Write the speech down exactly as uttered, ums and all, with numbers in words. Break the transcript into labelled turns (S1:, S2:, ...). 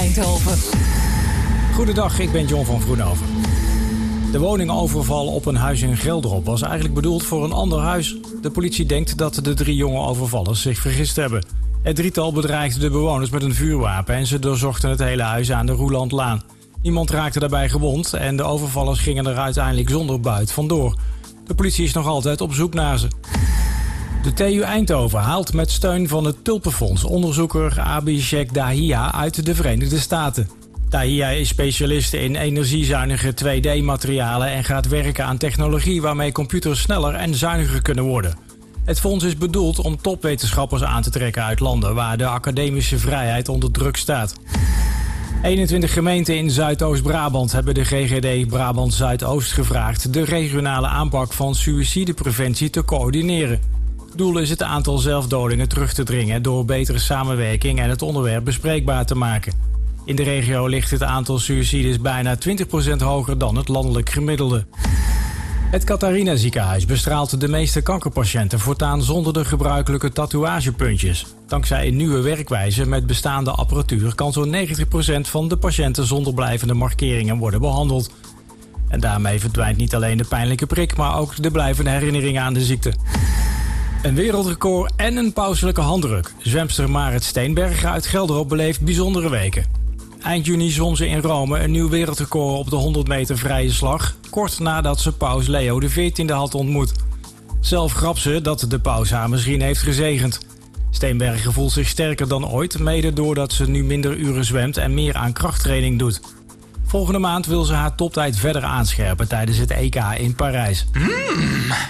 S1: Eindhoven.
S2: Goedendag, ik ben John van Vroenhoven. De woningoverval op een huis in Gelderop was eigenlijk bedoeld voor een ander huis. De politie denkt dat de drie jonge overvallers zich vergist hebben. Het drietal bedreigde de bewoners met een vuurwapen en ze doorzochten het hele huis aan de Roelandlaan. Niemand raakte daarbij gewond en de overvallers gingen er uiteindelijk zonder buit vandoor. De politie is nog altijd op zoek naar ze. De T U Eindhoven haalt met steun van het Tulpenfonds onderzoeker Abhishek Dahiya uit de Verenigde Staten. Dahiya is specialist in energiezuinige twee D-materialen en gaat werken aan technologie waarmee computers sneller en zuiniger kunnen worden. Het fonds is bedoeld om topwetenschappers aan te trekken uit landen waar de academische vrijheid onder druk staat. eenentwintig gemeenten in Zuidoost-Brabant hebben de G G D Brabant Zuidoost gevraagd de regionale aanpak van suïcidepreventie te coördineren. Het doel is het aantal zelfdodingen terug te dringen door betere samenwerking en het onderwerp bespreekbaar te maken. In de regio ligt het aantal suïcides bijna twintig procent hoger dan het landelijk gemiddelde. Het Catharina ziekenhuis bestraalt de meeste kankerpatiënten voortaan zonder de gebruikelijke tatoeagepuntjes. Dankzij een nieuwe werkwijze met bestaande apparatuur kan zo'n negentig procent van de patiënten zonder blijvende markeringen worden behandeld. En daarmee verdwijnt niet alleen de pijnlijke prik, maar ook de blijvende herinnering aan de ziekte. Een wereldrecord en een pauselijke handdruk. Zwemster Marit Steenbergen uit Gelderop beleeft bijzondere weken. Eind juni zwom ze in Rome een nieuw wereldrecord op de honderd meter vrije slag, kort nadat ze paus Leo de veertiende had ontmoet. Zelf grapt ze dat de paus haar misschien heeft gezegend. Steenbergen voelt zich sterker dan ooit, mede doordat ze nu minder uren zwemt en meer aan krachttraining doet. Volgende maand wil ze haar toptijd verder aanscherpen tijdens het E K in Parijs.
S1: Mm.